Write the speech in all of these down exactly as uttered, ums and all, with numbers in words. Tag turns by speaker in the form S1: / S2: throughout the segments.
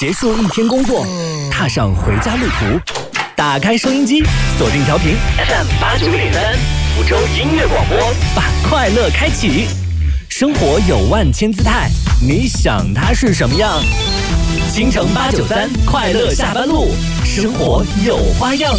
S1: 结束一天工作，踏上回家路途，打开收音机，锁定调频 F M 八九点三，福州音乐广播，把快乐开启。生活有万千姿态，你想它是什么样？京城八九三，快乐下班路，生活有花样。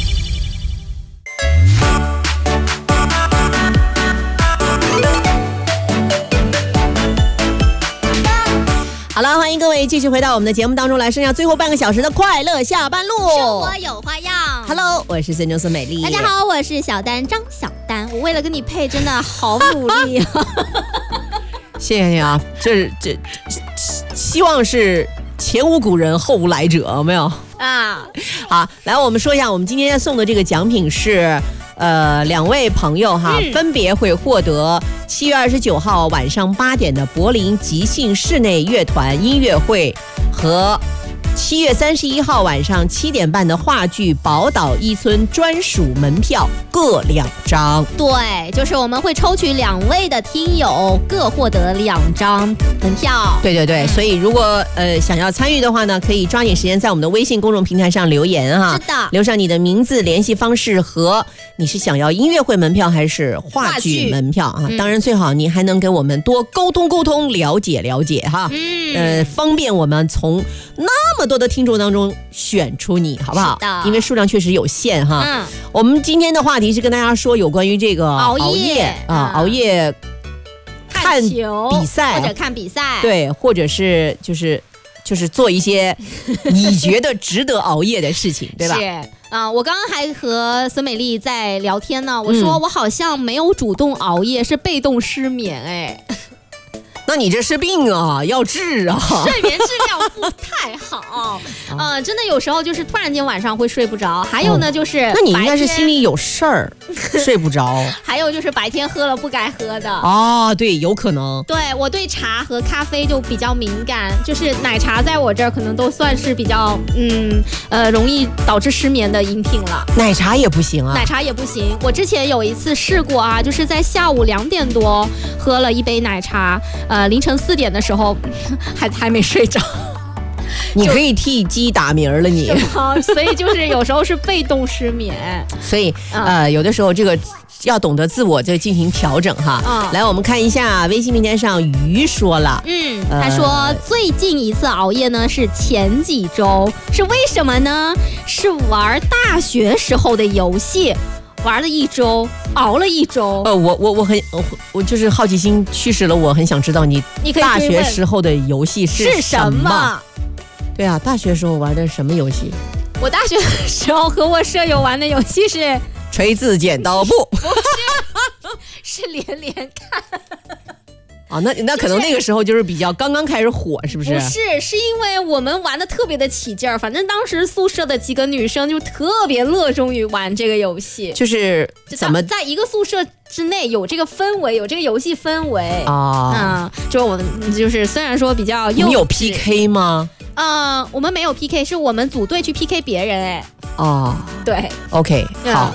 S2: 好了，欢迎各位继续回到我们的节目当中来，剩下最后半个小时的快乐下班路，
S3: 生活有花样。
S2: Hello， 我是孙中孙美丽。
S3: 大家好，我是小丹张小丹。我为了跟你配，真的好努力啊！
S2: 谢谢你啊，这这希望是前无古人后无来者，有没有啊？好，来我们说一下，我们今天要送的这个奖品是。呃，两位朋友哈、嗯，分别会获得七月二十九号晚上八点的柏林即兴室内乐团音乐会和七月三十一号晚上七点半的话剧《宝岛一村》专属门票各两张。
S3: 对，就是我们会抽取两位的听友各获得两张门票。
S2: 对对对，嗯、所以如果呃想要参与的话呢，可以抓紧时间在我们的微信公众平台上留言哈。
S3: 是的，
S2: 留上你的名字、联系方式和你是想要音乐会门票还是话剧门票啊？嗯、当然最好您还能跟我们多沟通沟通，了解了解哈。嗯，呃，方便我们从那么多的听众当中选出你，好不好？
S3: 是的，
S2: 因为数量确实有限哈。
S3: 嗯，
S2: 我们今天的话题是跟大家说有关于这个
S3: 熬夜,
S2: 熬夜啊，嗯、熬夜看比赛
S3: 或者看比赛，
S2: 对，或者是就是就是做一些你觉得值得熬夜的事情，对吧？
S3: 是啊、呃，我刚刚还和孙美丽在聊天呢，我说我好像没有主动熬夜，嗯、是被动失眠，哎。
S2: 那你这是病啊，要治啊！
S3: 睡眠质量不太好，呃，真的有时候就是突然间晚上会睡不着，还有呢就是、哦，
S2: 那你应该是心里有事儿，睡不着。
S3: 还有就是白天喝了不该喝的。
S2: 哦，对，有可能。
S3: 对，我对茶和咖啡就比较敏感，就是奶茶在我这儿可能都算是比较嗯呃容易导致失眠的饮品了。
S2: 奶茶也不行啊？
S3: 奶茶也不行。我之前有一次试过啊，就是在下午两点多喝了一杯奶茶。呃，凌晨四点的时候还还没睡着，
S2: 你可以替鸡打鸣了你。
S3: 所以就是有时候是被动失眠，
S2: 所以呃有的时候这个要懂得自我就进行调整哈。嗯、来，我们看一下微信平台上鱼说了，
S3: 嗯，他说、呃、最近一次熬夜呢是前几周，是为什么呢？是玩大学时候的游戏。玩了一周，熬了一周。
S2: 呃，我我我很我我就是好奇心驱使了我，很想知道你大学时候的游戏是什么？对啊，大学时候玩的什么游戏？
S3: 我大学的时候和我舍友玩的游戏是
S2: 锤子剪刀布，
S3: 不是，是连连看。
S2: 啊，那那可能那个时候就是比较刚刚开始火，是不是？
S3: 不是，是因为我们玩的特别的起劲儿，反正当时宿舍的几个女生就特别热衷于玩这个游戏，
S2: 就是怎么
S3: 在一个宿舍之内有这个氛围，有这个游戏氛围
S2: 啊。
S3: 嗯，就是我们就是虽然说比较幼稚，
S2: 你有 P K 吗？
S3: 嗯，我们没有 P K， 是我们组队去 P K 别人，哎。
S2: 哦，
S3: 对
S2: ，OK， 好。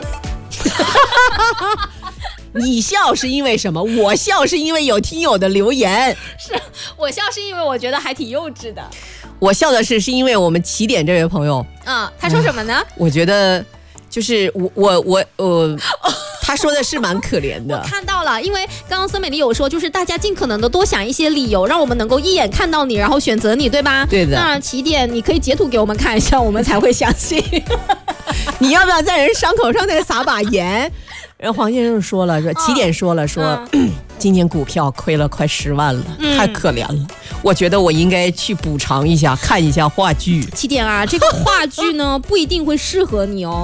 S2: 你笑是因为什么？我笑是因为有听友的留言。
S3: 是我笑是因为我觉得还挺幼稚的。
S2: 我笑的是是因为我们起点这位朋友，
S3: 嗯，他说什么呢？
S2: 呃、我觉得就是我我我呃，他说的是蛮可怜的。
S3: 我看到了，因为刚刚孙美丽有说，就是大家尽可能的多想一些理由，让我们能够一眼看到你，然后选择你，对吧？
S2: 对的。
S3: 那起点你可以截图给我们看一下，我们才会相信。
S2: 你要不要在人伤口上再撒把盐？然后黄先生说了，说起点说了，说、嗯、今年股票亏了快十万了、嗯，太可怜了。我觉得我应该去补偿一下，看一下话剧。
S3: 起点啊，这个话剧呢不一定会适合你哦。